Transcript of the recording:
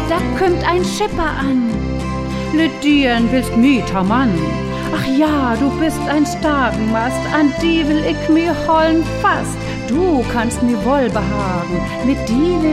da kümmt ein Schipper an. Lüdieren willst Mieter Mann. Ach ja, du bist ein starken Mast, an die will ich mir hollen fast. Du kannst mir wohl behagen, mit die will